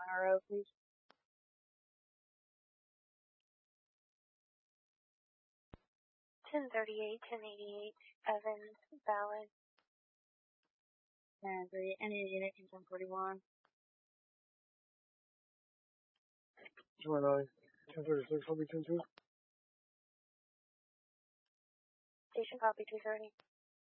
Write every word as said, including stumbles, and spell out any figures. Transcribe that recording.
R O, please. ten thirty-eight, ten eighty-eight, Evans, Ballard. ten thirty-eight, any unit, ten forty-one. two one nine, ten thirty-six, I'll be ten two. Station copy two thirty.